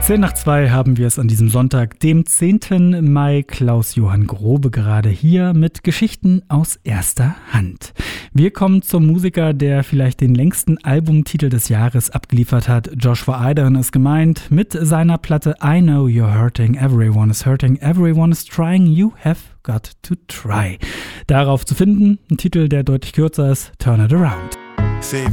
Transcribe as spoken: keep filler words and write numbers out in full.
Zehn nach zwei haben wir es an diesem Sonntag, dem zehnten Mai. Klaus-Johann Grobe gerade hier mit Geschichten aus erster Hand. Wir kommen zum Musiker, der vielleicht den längsten Albumtitel des Jahres abgeliefert hat. Joshua Aydin ist gemeint mit seiner Platte I Know You're Hurting, Everyone is Hurting, Everyone is Trying, You Have Got to Try. Darauf zu finden, ein Titel, der deutlich kürzer ist, Turn It Around. Say